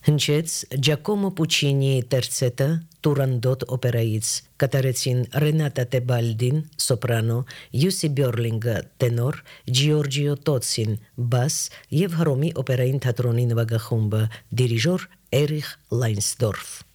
Հնչեց Ջակոմո Պուչինիի տերցետը Տուրանդոտ օպերայից, կատարեցին Ռենատա Տեբալդին սոպրանո, Յուսի Բյորլինգը տենոր, Ջիորջիո Տոցին բաս եւ Հռոմի օպերային թատրոնի նվագախումբը դիրիժոր Էրիխ Լայնսդորֆ։